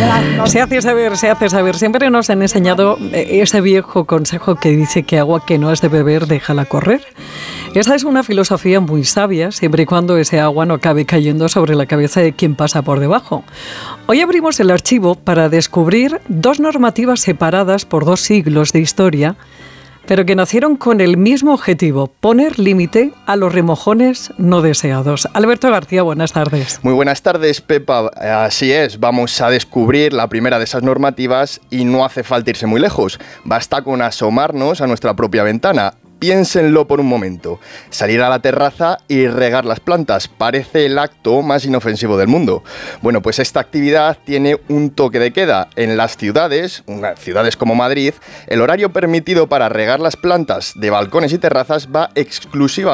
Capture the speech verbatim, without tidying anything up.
Se hace saber, se hace saber. Siempre nos han enseñado ese viejo consejo que dice que agua que no has de beber, déjala correr. Esta es una filosofía muy sabia, siempre y cuando ese agua no acabe cayendo sobre la cabeza de quien pasa por debajo. Hoy abrimos el archivo para descubrir dos normativas separadas por dos siglos de historia, pero que nacieron con el mismo objetivo, poner límite a los remojones no deseados. Alberto García, buenas tardes. Muy buenas tardes, Pepa. Así es, vamos a descubrir la primera de esas normativas y no hace falta irse muy lejos. Basta con asomarnos a nuestra propia ventana. Piénsenlo por un momento. Salir a la terraza y regar las plantas parece el acto más inofensivo del mundo. Bueno, pues esta actividad tiene un toque de queda. En las ciudades, unas ciudades como Madrid, el horario permitido para regar las plantas de balcones y terrazas va exclusivamente